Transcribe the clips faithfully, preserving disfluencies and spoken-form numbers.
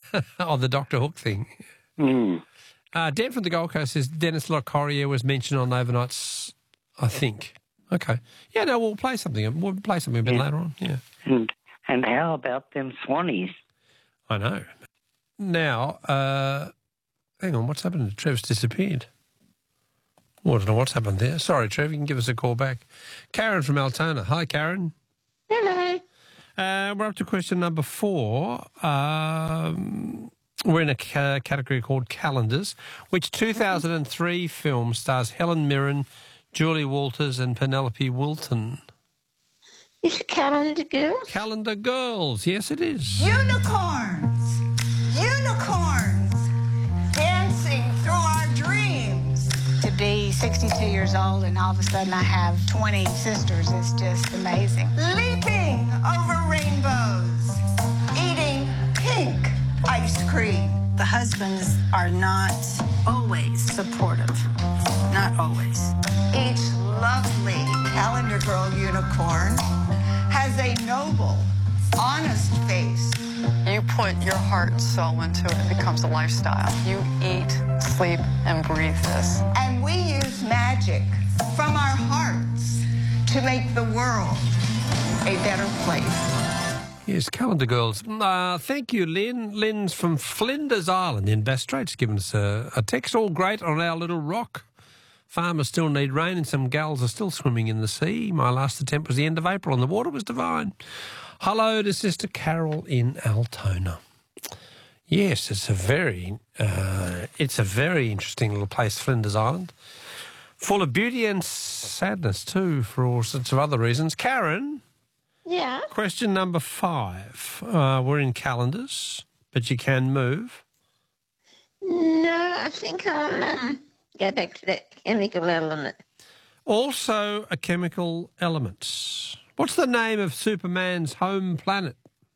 Oh, the Doctor Hook thing. Mm. Uh, Dan from the Gold Coast says Dennis Lockorier was mentioned on Overnights, I think. Okay. Yeah, no, we'll play something. We'll play something a bit Yeah. later on, yeah. And and how about them Swannies? I know. Now, uh, hang on, what's happened? Trev's disappeared. Well, I don't know what's happened there. Sorry, Trev, you can give us a call back. Karen from Altona. Hi, Karen. Hello. Uh, we're up to question number four. Um, we're in a ca- category called calendars. Which two thousand three film stars Helen Mirren, Julie Walters and Penelope Wilton? Is it Calendar Girls? Calendar Girls. Yes, it is. Unicorns! Unicorns! Dancing through our dreams. To be sixty-two years old and all of a sudden I have twenty sisters is just amazing. Leaping over rainbows. Eating pink ice cream. The husbands are not always supportive. Not always. Each lovely calendar girl unicorn has a noble, honest face. You put your heart and soul into it, it becomes a lifestyle. You eat, sleep, and breathe this. And we use magic from our hearts to make the world a better place. Yes, Calendar Girls. Uh, thank you, Lynn. Lynn's from Flinders Island in Bass Straits, giving us a, a text. All great on our little rock. Farmers still need rain and some gulls are still swimming in the sea. My last attempt was the end of April and the water was divine. Hello to Sister Carol in Altona. Yes, it's a very, uh, it's a very interesting little place, Flinders Island. Full of beauty and sadness too, for all sorts of other reasons. Karen? Yeah. Question number five. Uh, we're in calendars, but you can move. No, I think I'll um, go back to that chemical element. Also a chemical element. What's the name of Superman's home planet?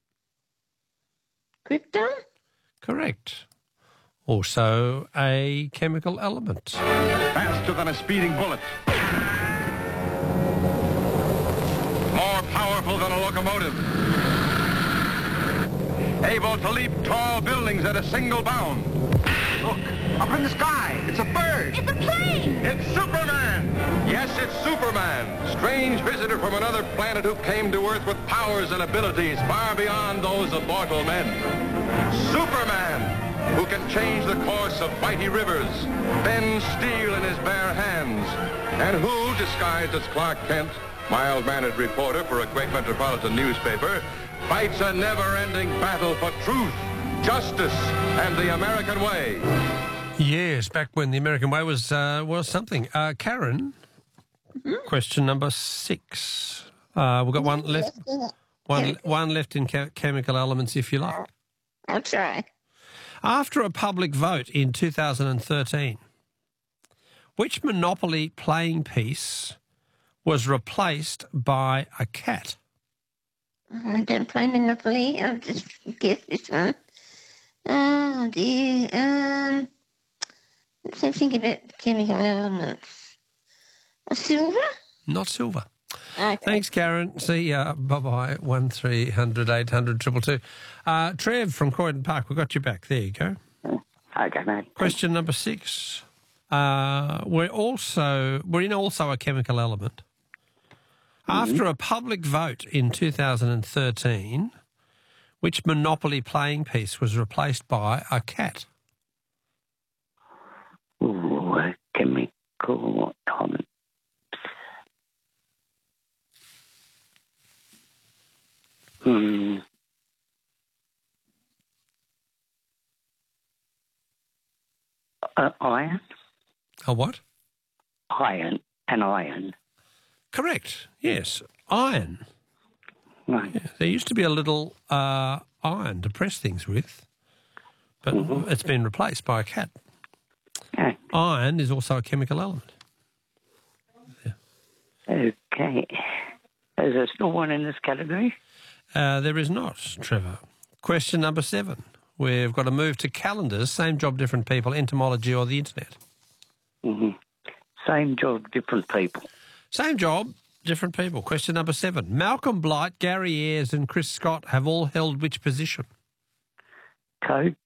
Krypton? Correct. Also a chemical element. Faster than a speeding bullet. More powerful than a locomotive. Able to leap tall buildings at a single bound. Look, up in the sky. It's a bird. It's a plane! It's Superman! Yes, it's Superman, strange visitor from another planet who came to Earth with powers and abilities far beyond those of mortal men. Superman, who can change the course of mighty rivers, bend steel in his bare hands, and who, disguised as Clark Kent, mild-mannered reporter for a great metropolitan newspaper, fights a never-ending battle for truth, justice, and the American way. Yes, back when the American way was uh, was something. Uh, Karen, mm-hmm. Question number six. Uh, we've got one left. One one left in che- chemical elements, if you like. I'll try. After a public vote in two thousand thirteen, which Monopoly playing piece was replaced by a cat? I don't play Monopoly. I'll just guess this one. Oh, dear. Um, let's think about chemical elements. A silver? Not silver. Okay. Thanks, Karen. See ya. Bye-bye. one three hundred eight hundred two two two. Uh, Trev from Croydon Park, we've got you back. There you go. Okay, mate. Question number six. Uh, we're also we're in also a chemical element. After a public vote in two thousand thirteen, which Monopoly playing piece was replaced by a cat? Ooh, a chemical element. Hmm. Uh, iron? A what? Iron. An iron. Correct. Yes. Iron. Right. Yeah, there used to be a little uh, iron to press things with, but mm-hmm. it's been replaced by a cat. Okay. Iron is also a chemical element. Yeah. Okay. Is there still one in this category? Uh, there is not, Trevor. Question number seven. We've got to move to calendars, same job, different people, entomology or the internet. Mm-hmm. Same job, different people. Same job, different people. Question number seven. Malcolm Blight, Gary Ayres and Chris Scott have all held which position? Coach